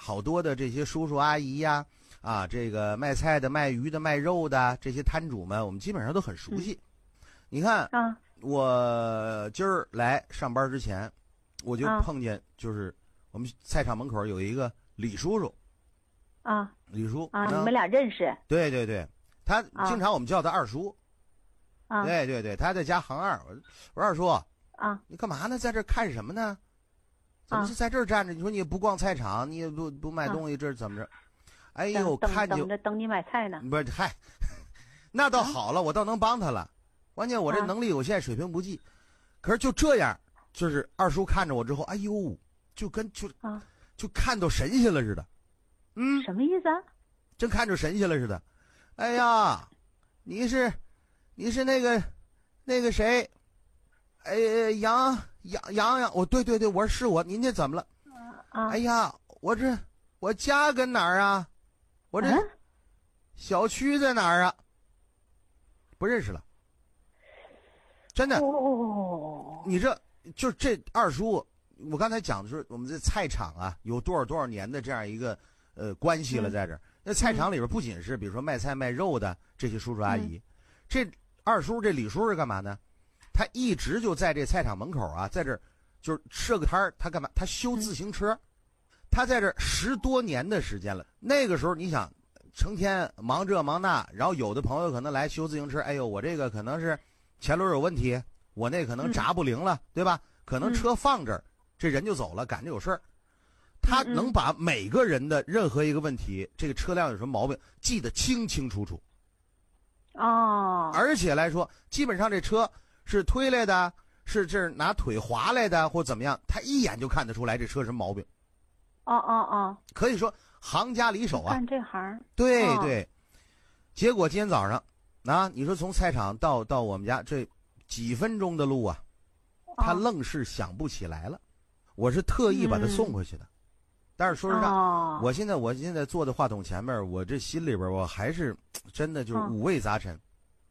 好多的这些叔叔阿姨呀，这个卖菜的、卖鱼的、卖肉的这些摊主们，我们基本上都很熟悉。你看，我今儿来上班之前，我就碰见，就是我们菜场门口有一个李叔叔。李叔你们俩认识？ 对对对，他经常我们叫他二叔。对对对，他在家行二。我说二叔你干嘛呢？在这看什么呢？怎么是在这儿站着？你说你也不逛菜场，你也不买东西，这是怎么着？哎呦，看见等你买菜呢。 不是，嗨，那倒好了，我倒能帮他了。关键我这能力有限，水平不济。可是就这样，就是二叔看着我之后，哎呦，就看到神仙了似的。 什么意思啊？ 真看着神仙了似的。哎呀，你是那个谁？哎，杨，对对对，我说是我，您这怎么了？哎呀，我家跟哪儿啊？我这小区在哪儿啊？不认识了，真的。你这二叔，我刚才讲的是我们这菜场有多少年的这样一个关系了，在这儿。那菜场里边不仅是比如说卖菜卖肉的这些叔叔阿姨，这二叔这李叔是干嘛呢？他一直就在这菜场门口在这儿就是设个摊儿。他干嘛？他修自行车。他在这10多年的时间了。那个时候你想，成天忙这忙那，然后有的朋友可能来修自行车，哎呦，我这个可能是前轮有问题，我那可能闸不灵了，对吧？可能车放这儿，这人就走了，赶着有事儿。他能把每个人的任何一个问题，这个车辆有什么毛病记得清清楚楚。而且来说，基本上这车是推来的，是这拿腿划来的，或怎么样，他一眼就看得出来这车什么毛病。可以说行家里手干这行。 对对。结果今天早上你说从菜场到我们家这几分钟的路他愣是想不起来了。我是特意把他送回去的。但是说实话，我现在坐在话筒前面，我这心里边我还是真的就是五味杂陈。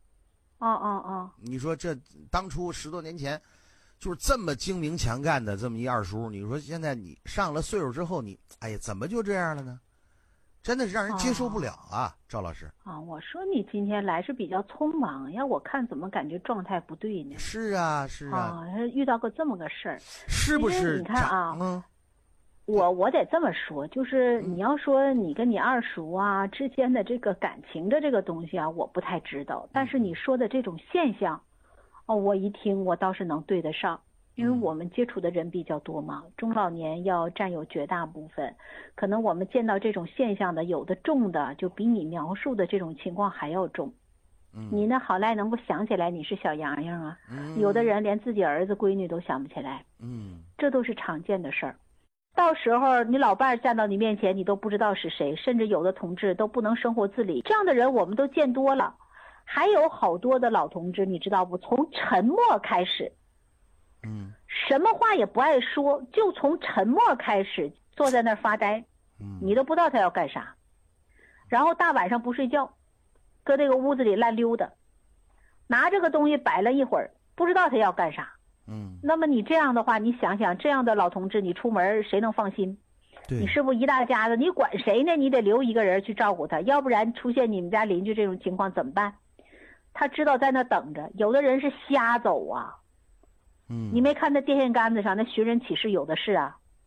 你说这当初10多年前，就是这么精明强干的这么一二叔，你说现在你上了岁数之后，你哎呀怎么就这样了呢？真的是让人接受不了赵老师。 我说你今天来是比较匆忙，要我看怎么感觉状态不对呢？ 是啊， 遇到个这么个事儿， 是不是？ 你看我得这么说，就是你要说你跟你二叔之间的这个感情的这个东西我不太知道。但是你说的这种现象，我一听我倒是能对得上，因为我们接触的人比较多嘛，中老年要占有绝大部分，可能我们见到这种现象的，有的重的就比你描述的这种情况还要重。你呢好赖能够想起来你是小洋洋有的人连自己儿子闺女都想不起来。这都是常见的事儿。到时候你老伴儿站到你面前，你都不知道是谁，甚至有的同志都不能生活自理，这样的人我们都见多了。还有好多的老同志，你知道不？从沉默开始，什么话也不爱说，就从沉默开始，坐在那儿发呆，你都不知道他要干啥。然后大晚上不睡觉，搁这个屋子里乱溜达，拿这个东西摆了一会儿，不知道他要干啥。那么你这样的话，你想想这样的老同志，你出门谁能放心？你是不是一大家子，你管谁呢？你得留一个人去照顾他，要不然出现你们家邻居这种情况怎么办？他知道在那等着，有的人是瞎走你没看那电线杆子上那寻人启事有的是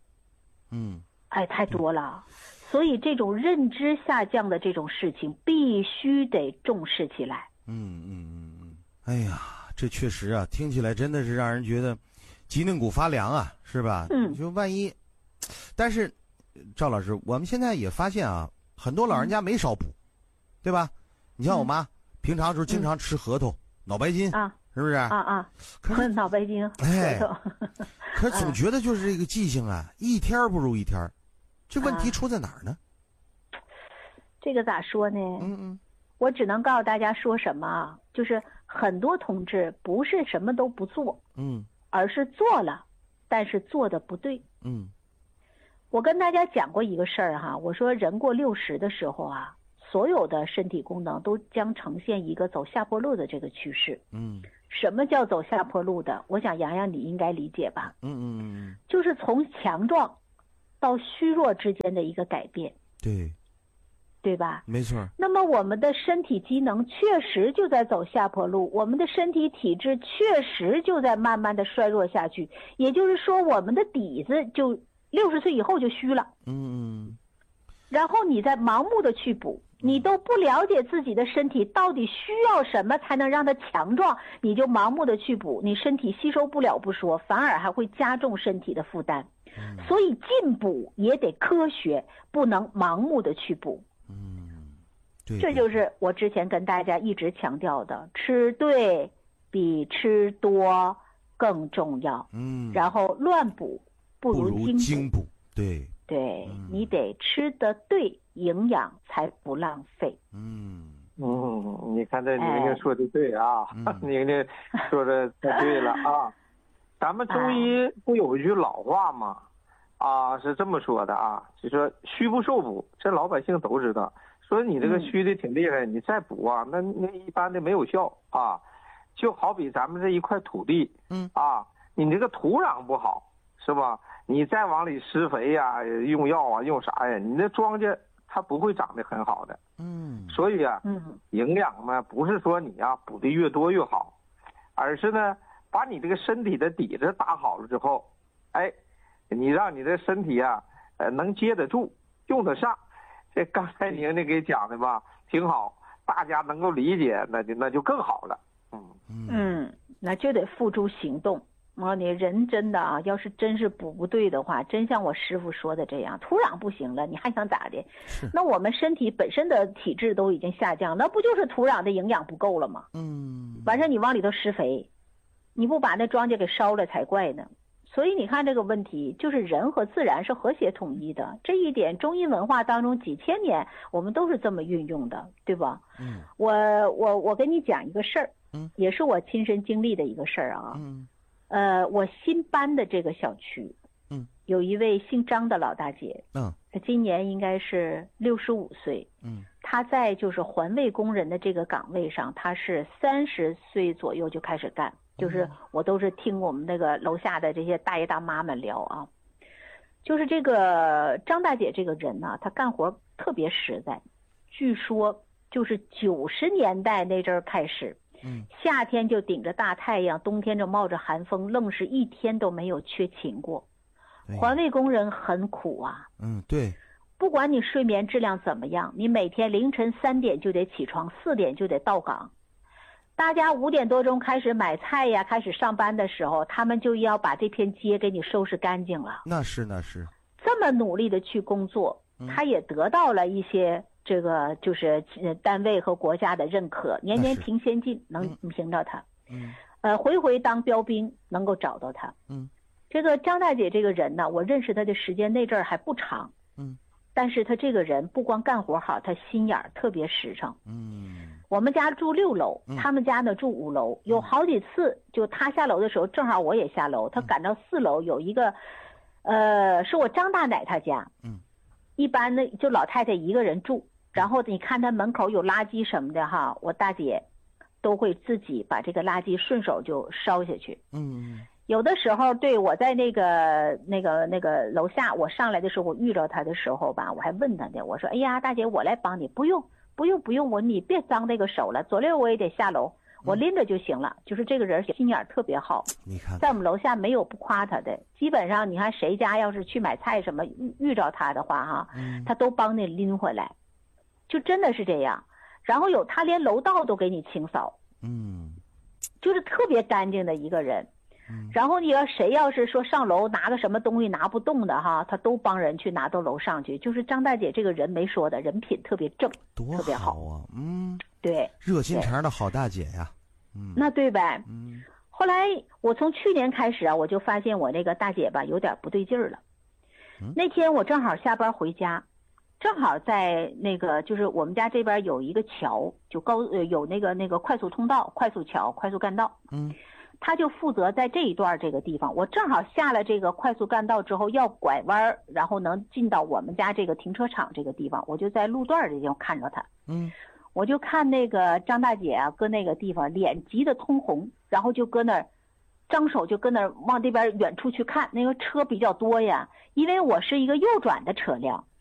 太多了。所以这种认知下降的这种事情必须得重视起来。 哎呀，这确实听起来真的是让人觉得脊梁骨发凉是吧？你说万一，但是赵老师，我们现在也发现很多老人家没少补，对吧？你像我妈，平常时候经常吃核桃、脑白金是不是？ 可是脑白金、核桃。 可是总觉得就是这个记性一天不如一天，这问题出在哪儿呢？ 这个咋说呢？我只能告诉大家说什么就是很多同志不是什么都不做，而是做了，但是做的不对。我跟大家讲过一个事儿我说人过60的时候所有的身体功能都将呈现一个走下坡路的这个趋势。什么叫走下坡路的？我想洋洋你应该理解吧。就是从强壮到虚弱之间的一个改变，对吧？ 没错。 那么我们的身体机能确实就在走下坡路，我们的身体体质确实就在慢慢的衰弱下去，也就是说我们的底子就60岁以后就虚了。然后你再盲目的去补，你都不了解自己的身体到底需要什么才能让它强壮，你就盲目的去补，你身体吸收不了不说，反而还会加重身体的负担。所以进补也得科学，不能盲目的去补。这就是我之前跟大家一直强调的，吃对比吃多更重要。然后乱补不如精补。对，你得吃得对，营养才不浪费。 你看这宁宁说的对啊，宁宁说的太对了啊。咱们中医不有一句老话吗？是这么说的啊，就说虚不受补，这老百姓都知道。说你这个虚的挺厉害，你再补啊，那一般的没有效啊。就好比咱们这一块土地，你这个土壤不好，是吧？你再往里施肥呀、用药啊、用啥呀，你那庄稼它不会长得很好的。所以啊，营养呢不是说你补的越多越好，而是呢把你这个身体的底子打好了之后，你让你的身体能接得住，用得上。这刚才宁宁给讲的吧，挺好，大家能够理解，那就更好了。 那就得付诸行动。你人真的要是真是补不对的话，真像我师傅说的这样，土壤不行了，你还想咋的？那我们身体本身的体质都已经下降，那不就是土壤的营养不够了吗？完事你往里头施肥，你不把那庄稼给烧了才怪呢。所以你看这个问题，就是人和自然是和谐统一的，这一点中医文化当中几千年我们都是这么运用的，对吧？我跟你讲一个事儿，也是我亲身经历的一个事儿啊。我新搬的这个小区，有一位姓张的老大姐，她今年应该是65岁，她在就是环卫工人的这个岗位上，她是30岁左右就开始干，就是我都是听我们那个楼下的这些大爷大妈们聊啊，就是这个张大姐这个人呢，她干活特别实在，据说就是90年代那阵儿开始。夏天就顶着大太阳，冬天就冒着寒风，愣是一天都没有缺勤过。环卫工人很苦啊。 对。 不管你睡眠质量怎么样，你每天凌晨3点就得起床，4点就得到岗。大家5点多钟开始买菜呀，开始上班的时候，他们就要把这片街给你收拾干净了。 那是。 这么努力的去工作，他也得到了一些。这个就是单位和国家的认可，年年评先进，能评到他。回回当标兵，能够找到他。这个张大姐这个人呢，我认识她的时间那阵儿还不长。但是她这个人不光干活好，她心眼儿特别实诚。我们家住6楼，他们家呢住5楼，有好几次就她下楼的时候，正好我也下楼，她赶到4楼有一个，是我张大奶她家。一般的就老太太一个人住。然后你看他门口有垃圾什么的哈，我大姐都会自己把这个垃圾顺手就烧下去。有的时候对我在那个楼下，我上来的时候我遇着他的时候吧，我还问他的，我说哎呀大姐我来帮你，不用你别脏那个手了，左溜我也得下楼，我拎着就行了。就是这个人心眼特别好， 你看在我们楼下没有不夸他的，基本上你看谁家要是去买菜什么遇着他的话哈，他都帮你拎回来。就真的是这样，然后他连楼道都给你清扫，就是特别干净的一个人。然后谁要是说上楼拿个什么东西拿不动的哈，他都帮人去拿到楼上去。就是张大姐这个人没说的，人品特别正， 多特别好啊。 对， 热心肠的好大姐呀。 那对呗。后来我从去年开始啊，我就发现我那个大姐吧有点不对劲儿了。那天我正好下班回家。正好在那个就是我们家这边有一个桥，就有那个快速通道、快速桥、快速干道。他就负责在这一段这个地方。我正好下了这个快速干道之后要拐弯，然后能进到我们家这个停车场这个地方，我就在路段这地方看着他。我就看那个张大姐啊，搁那个地方脸急得通红，然后就搁那儿张手就跟那儿往这边远处去看，那个车比较多呀，因为我是一个右转的车辆。